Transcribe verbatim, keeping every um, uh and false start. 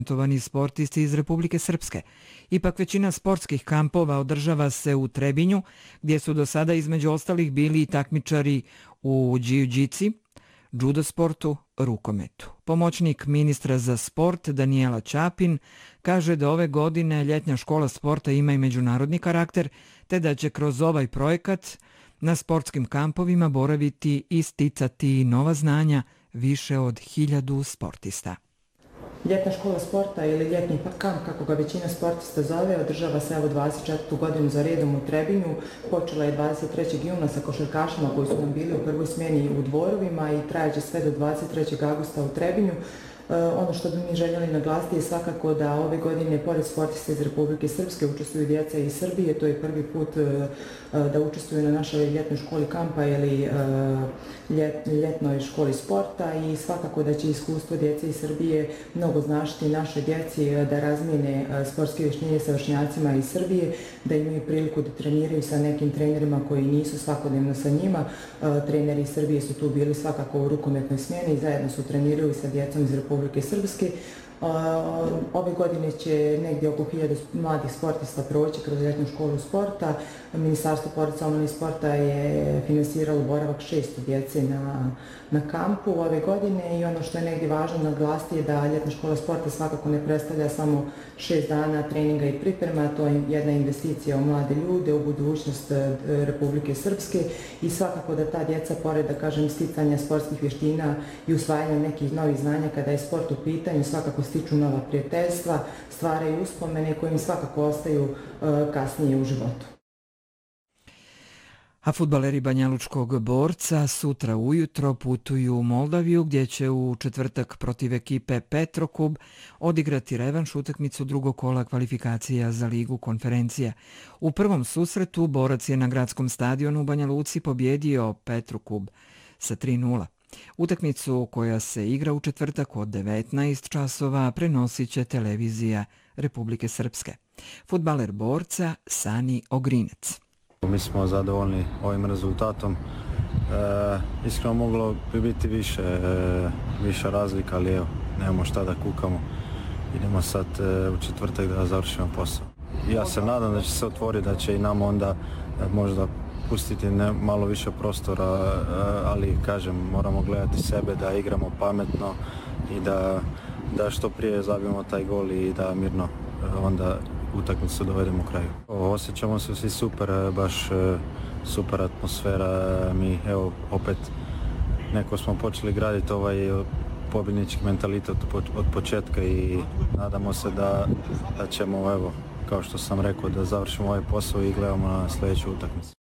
talentovani sportisti iz Republike Srpske. Ipak većina sportskih kampova održava se u Trebinju, gdje su do sada između ostalih bili i takmičari u džiu-džici, judo sportu, rukometu. Pomoćnik ministra za sport Danijela Ćapin kaže da ove godine ljetna škola sporta ima i međunarodni karakter, te da će kroz ovaj projekat na sportskim kampovima boraviti i sticati nova znanja više od hiljadu sportista. Ljetna škola sporta ili ljetni kamp, kako ga većina sportista zove, održava se evo dvadeset četvrtu godinu za redom u Trebinju. Počela je dvadeset trećeg juna sa košarkašima koji su nam bili u prvoj smjeni u Dvorovima i trajeće sve do dvadeset trećeg augusta u Trebinju. Ono što bi mi željeli naglasiti je svakako da ove godine, pored sportista iz Republike Srpske, učestvuju djeca iz Srbije. To je prvi put da učestvuju na našoj ljetnoj školi kampa ili ljetnoj školi sporta i svakako da će iskustvo djece iz Srbije mnogo značiti našoj djeci da razmijene sportske vještine sa vršnjacima iz Srbije, da imaju priliku da treniraju sa nekim trenerima koji nisu svakodnevno sa njima. Treneri iz Srbije su tu bili svakako u rukometnoj smjeni i zajedno su trenirali sa djecom iz Republike Srpske. Ove godine će negdje oko hiljadu mladih sportista proći kroz ljetnu školu sporta. Ministarstvo porodice, omladine i sporta je finansiralo boravak šesto djece na, na kampu ove godine i ono što je negdje važno naglasiti je da ljetna škola sporta svakako ne predstavlja samo šest dana treninga i priprema, to je jedna investicija u mlade ljude, u budućnost Republike Srpske i svakako da ta djeca, pored da kažem sticanja sportskih vještina i usvajanja nekih novih znanja kada je sport u pitanju, svakako stiču nova prijateljstva, stvaraju uspomene koje im svakako ostaju uh, kasnije u životu. A fudbaleri Banjalučkog Borca sutra ujutro putuju u Moldaviju, gdje će u četvrtak protiv ekipe Petrokub odigrati revanš utakmicu drugog kola kvalifikacija za Ligu konferencija. U prvom susretu Borac je na gradskom stadionu u Banja Luci pobjedio Petrokub sa tri nula. Utakmicu koja se igra u četvrtak od devetnaest časova prenosit će televizija Republike Srpske. Fudbaler Borca Sani Ogrinec. Mi smo zadovoljni ovim rezultatom. E, iskreno moglo bi biti više, e, više razlika, ali evo, nemamo šta da kukamo. Idemo sad e, u četvrtak da završimo posao. Ja se nadam da će se otvoriti, da će i nam onda e, možda pustiti ne, malo više prostora, e, ali kažem, moramo gledati sebe, da igramo pametno i da, da što prije zabijemo taj gol i da mirno e, onda utakmicu dovedemo u kraju. Osjećamo se svi super, baš super atmosfera. Mi evo opet neko smo počeli graditi ovaj pobjednički mentalitet od početka i nadamo se da, da ćemo, evo, kao što sam rekao, da završimo ovaj posao i gledamo na sljedeću utakmicu.